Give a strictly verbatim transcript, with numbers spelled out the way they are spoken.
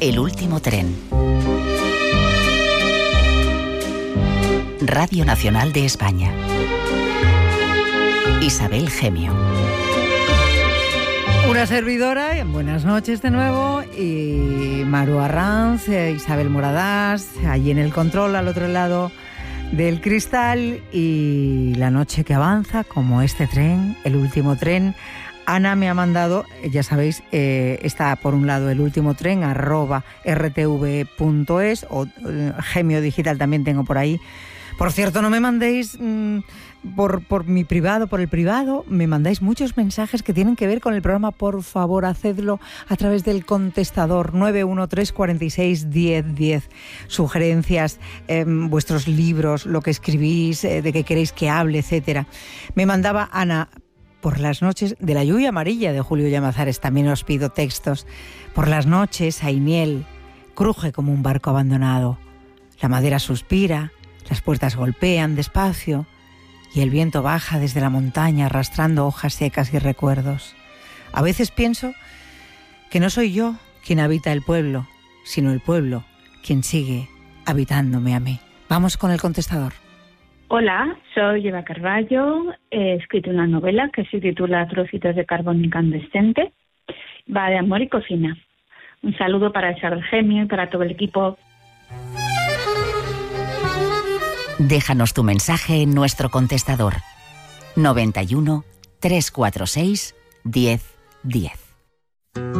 El último tren. Radio Nacional de España. Isabel Gemio. Una servidora, buenas noches de nuevo, y Maru Arranz, Isabel Moradás, allí en el control, al otro lado del cristal, y la noche que avanza, como este tren, el último tren. Ana me ha mandado, ya sabéis, eh, está por un lado el último tren, arroba rtv.es, o eh, Gemio Digital también tengo por ahí. Por cierto, no me mandéis mmm, por, por mi privado, por el privado, me mandáis muchos mensajes que tienen que ver con el programa. Por favor, hacedlo a través del contestador nueve uno tres, cuatro seis, diez diez. Sugerencias, eh, vuestros libros, lo que escribís, eh, de qué queréis que hable, etcétera. Me mandaba Ana, por las noches, de La lluvia amarilla de Julio Llamazares, también os pido textos. Por las noches, Ainiel cruje como un barco abandonado. La madera suspira, las puertas golpean despacio y el viento baja desde la montaña arrastrando hojas secas y recuerdos. A veces pienso que no soy yo quien habita el pueblo, sino el pueblo quien sigue habitándome a mí. Vamos con el contestador. Hola, soy Eva Carballo, he escrito una novela que se titula Trocitos de carbón incandescente, va de amor y cocina. Un saludo para Isabel Gemio y para todo el equipo. Déjanos tu mensaje en nuestro contestador noventa y uno, trescientos cuarenta y seis, diez diez.